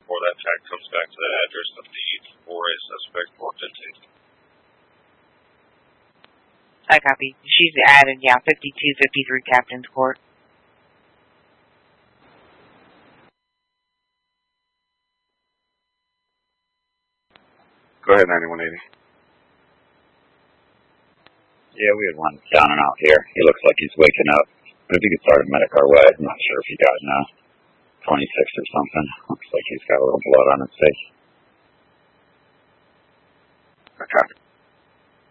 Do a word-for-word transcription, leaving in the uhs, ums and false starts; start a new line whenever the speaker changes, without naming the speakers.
before that tag comes back to the address of the for a suspect or detained.
I copy. She's added, yeah, fifty-two fifty-three Captain's Court.
Go ahead, ninety-one eighty.
Yeah, we had one down and out here. He looks like he's waking up. But if you could start a medic our way, I'm not sure if he got now twenty-six or something. Looks like he's got a little blood on his face.
Okay.